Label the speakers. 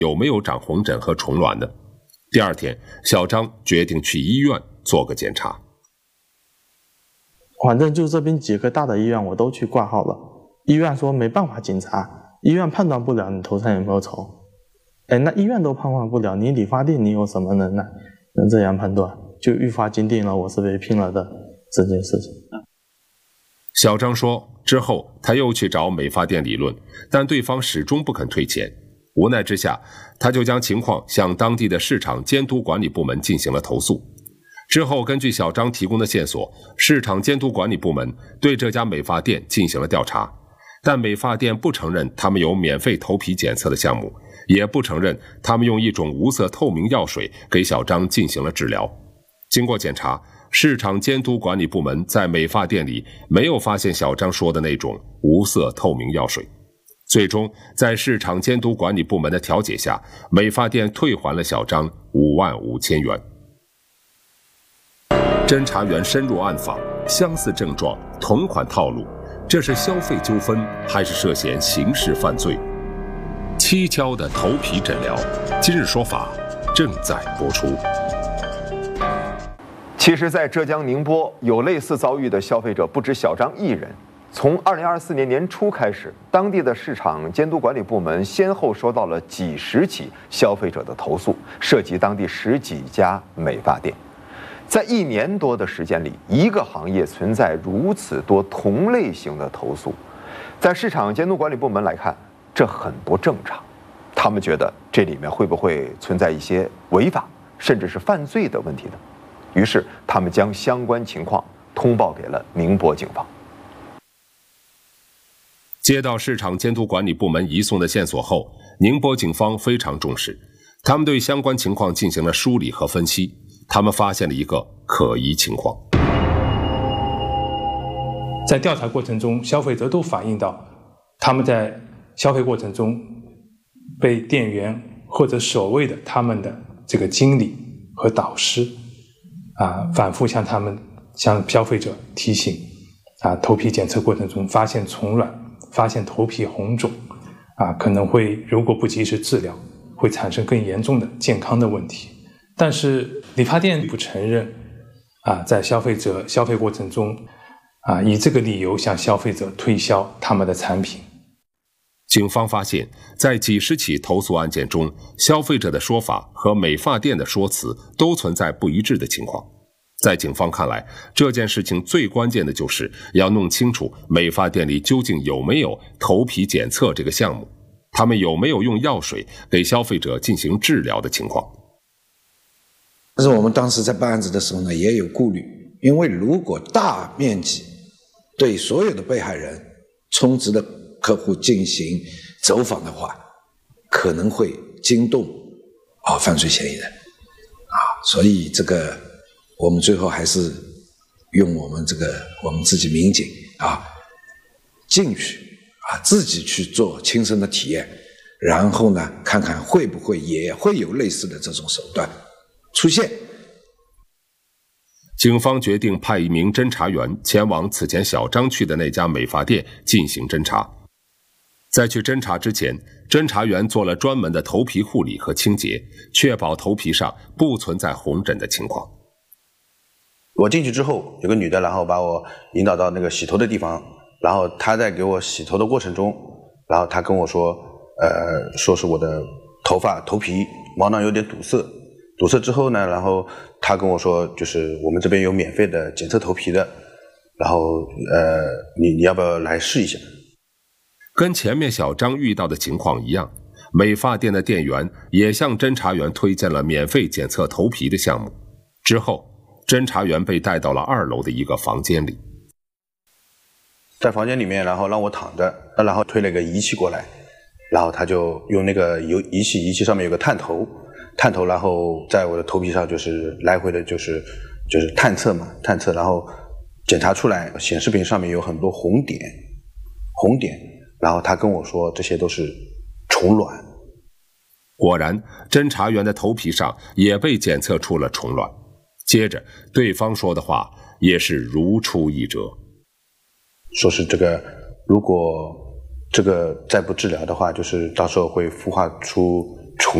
Speaker 1: 有没有长红疹和虫卵呢？第二天，小张决定去医院做个检查。
Speaker 2: 反正就这边几个大的医院我都去挂号了，医院说没办法检查，医院判断不了你头上有没有虫。那医院都判断不了，你理发店你有什么能耐能这样判断？就愈发坚定了我是被骗了的这件事情。
Speaker 1: 小张说，之后他又去找美发店理论，但对方始终不肯退钱。无奈之下，他就将情况向当地的市场监督管理部门进行了投诉。之后，根据小张提供的线索，市场监督管理部门对这家美发店进行了调查，但美发店不承认他们有免费头皮检测的项目，也不承认他们用一种无色透明药水给小张进行了治疗。经过检查，市场监督管理部门在美发店里没有发现小张说的那种无色透明药水。最终，在市场监督管理部门的调解下，美发店退还了小张55000元。侦查员深入暗访，相似症状，同款套路，这是消费纠纷还是涉嫌刑事犯罪？蹊跷的头皮诊疗，今日说法正在播出。
Speaker 3: 其实，在浙江宁波有类似遭遇的消费者不止小张一人。从2024年年初开始，当地的市场监督管理部门先后收到了几十起消费者的投诉，涉及当地10几家美发店。在1年多的时间里，一个行业存在如此多同类型的投诉，在市场监督管理部门来看，这很不正常。他们觉得这里面会不会存在一些违法甚至是犯罪的问题呢？于是他们将相关情况通报给了宁波警方。
Speaker 1: 接到市场监督管理部门移送的线索后，宁波警方非常重视，他们对相关情况进行了梳理和分析。他们发现了一个可疑情况。
Speaker 4: 在调查过程中，消费者都反映到，他们在消费过程中被店员或者所谓的他们的这个经理和导师反复向消费者提醒头皮检测过程中发现虫卵，发现头皮红肿可能会如果不及时治疗，会产生更严重的健康的问题。但是理发店不承认在消费者消费过程中以这个理由向消费者推销他们的产品。
Speaker 1: 警方发现，在几十起投诉案件中，消费者的说法和美发店的说辞都存在不一致的情况。在警方看来，这件事情最关键的就是要弄清楚美发店里究竟有没有头皮检测这个项目，他们有没有用药水给消费者进行治疗的情况。
Speaker 5: 但是我们当时在办案子的时候呢，也有顾虑，因为如果大面积对所有的被害人充值的客户进行走访的话，可能会惊动犯罪嫌疑人所以这个我们最后还是用我们自己民警进去自己去做亲身的体验，然后呢看看会不会也会有类似的这种手段出现。
Speaker 1: 警方决定派一名侦查员前往此前小张去的那家美发店进行侦查。在去侦查之前，侦查员做了专门的头皮护理和清洁，确保头皮上不存在红疹的情况。
Speaker 6: 我进去之后，有个女的，然后把我引导到那个洗头的地方，然后她在给我洗头的过程中，然后她跟我说，说是我的头皮毛囊有点堵塞之后呢，然后她跟我说，就是我们这边有免费的检测头皮的，然后你要不要来试一下？
Speaker 1: 跟前面小张遇到的情况一样，美发店的店员也向侦查员推荐了免费检测头皮的项目。之后，侦查员被带到了2楼的一个房间里。
Speaker 6: 在房间里面，然后让我躺着，然后推了个仪器过来，然后他就用那个仪器上面有个探头，然后在我的头皮上就是来回的就是探测，然后检查出来显示屏上面有很多红点，然后他跟我说这些都是虫卵。
Speaker 1: 果然，侦查员的头皮上也被检测出了虫卵。接着，对方说的话也是如出一辙，
Speaker 6: 说是如果这个再不治疗的话，就是到时候会孵化出